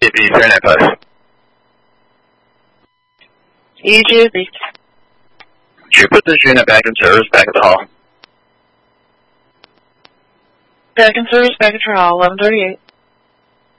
EJB, Fahrenheit Post. EJB. Should you put this unit back in service, back at the hall? Back in service, back at your hall, 1138.